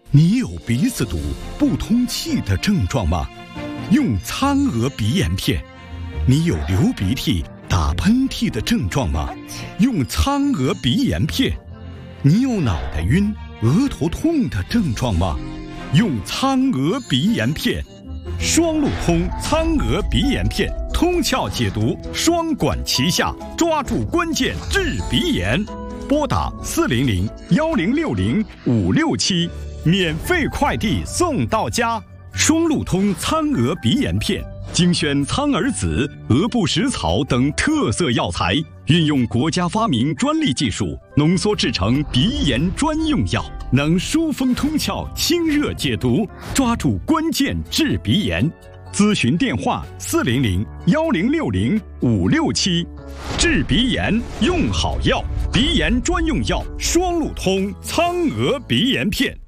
你有鼻子堵、不通气的症状吗？用苍娥鼻炎片。你有流鼻涕、打喷嚏的症状吗？用苍娥鼻炎片。你有脑袋晕、额头痛的症状吗？用苍娥鼻炎片。双路通苍娥鼻炎片，通窍解毒，双管齐下，抓住关键治鼻炎。拨打400-1060-567，免费快递送到家。双路通苍娥鼻炎片，精选苍耳子、鹅不食草等特色药材，运用国家发明专利技术，浓缩制成鼻炎专用药，能疏风通窍、清热解毒，抓住关键治鼻炎。咨询电话400-1060-567。治鼻炎用好药，鼻炎专用药双路通苍娥鼻炎片。